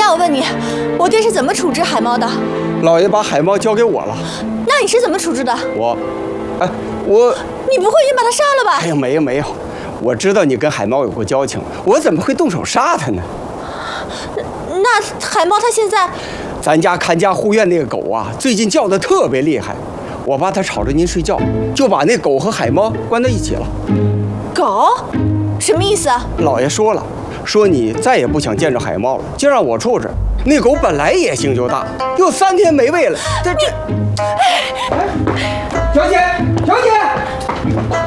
那我问你，我爹是怎么处置海猫的？ 老爷把海猫交给我了。 那你是怎么处置的？ 我， 你不会已经把它杀了吧？ 哎呀，没有，我知道你跟海猫有过交情，我怎么会动手杀它呢？ 那海猫它现在…… 咱家看家护院那个狗啊，最近叫得特别厉害，我怕它吵着您睡觉，就把那狗和海猫关在一起了。 狗？什么意思啊？ 老爷说了，说你再也不想见着海猫了，就让我处置。那狗本来野性就大，又3天没喂了，这……哎，小姐，小姐。